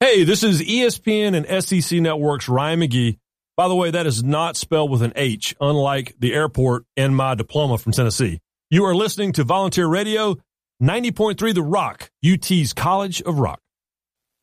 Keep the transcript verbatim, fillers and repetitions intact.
Hey, this is E S P N and S E C Network's Ryan McGee. By the way, that is not spelled with an H, unlike the airport and my diploma from Tennessee. You are listening to Volunteer Radio, ninety point three The Rock, U T's College of Rock.